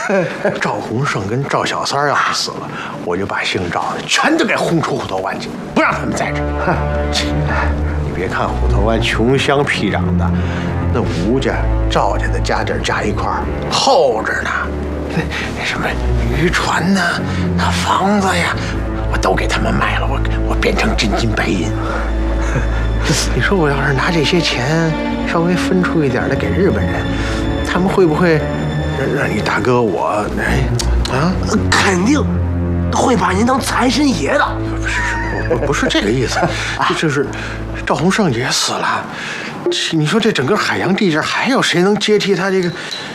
赵洪胜跟赵小三要是死了，我就把姓赵的全都给轰出虎头湾去，不让他们在这儿。你别看虎头湾穷乡僻壤的，那吴家、赵家的家底加一块儿厚着呢。那什么渔船呐、那房子呀，我都给他们卖了，我变成真金白银。你说我要是拿这些钱稍微分出一点来给日本人，他们会不会让你大哥我肯定会把您当财神爷的。 不是这个意思，就是赵洪胜也死了，你说这整个海洋地界还有谁能接替他这个？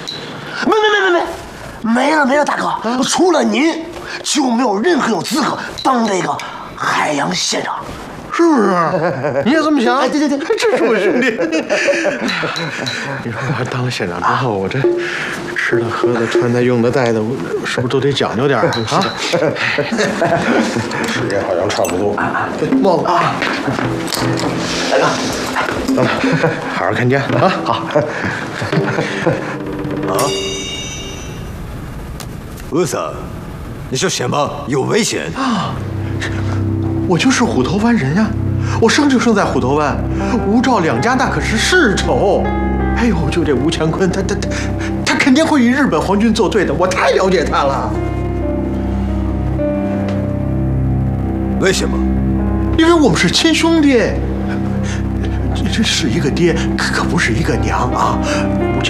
没了，大哥，除了您，就没有任何有资格当这个海洋县长。 是不是？你也这么想？ 哎，对， 这是我兄弟。你说我当了县长之后，我这吃的、喝的、穿的、用的、戴的，我是不是都得讲究点啊？时间好像差不多。忘了啊， 大哥， 走了，好好看家啊！好。 阿桑，你说什么？有危险啊！ 我就是虎头湾人呀，我生就生在虎头湾，吴赵两家那可是世仇。哎呦，就这吴乾坤，他肯定会与日本皇军作对的，我太了解他了。 为什么？ 因为我们是亲兄弟，这是一个爹，可不是一个娘啊。吴